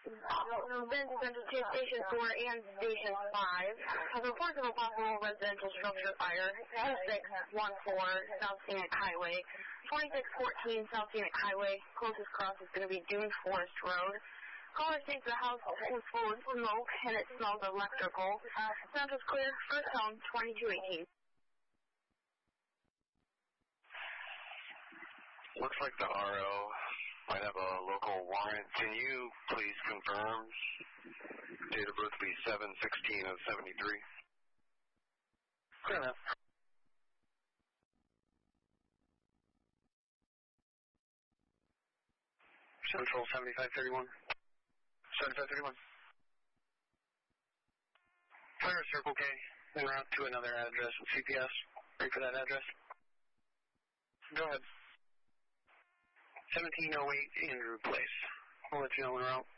Then Central to Station 4 and Station 5 has reports of a possible residential structure fire. 2614 South Scenic Highway. 2614 South Scenic Highway. Closest cross is going to be Dune Forest Road. Caller states the house is full of smoke and it smells electrical. Sound is clear. First home, 2218. Looks like the RO might have a local warrant. Can you please confirm? Date of birth will be 7/16 of 73. Clear enough. Central 7531. 7531. Fire Circle K, en route to another address with CPS. Ready for that address? Go ahead. 1708 Andrew Place. I'll let you know when we're out.